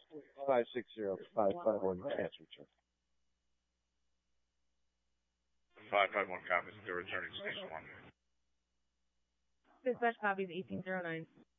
560-551 cancer return. 551 copies. They're returning station 1. Dispatch copies 1809.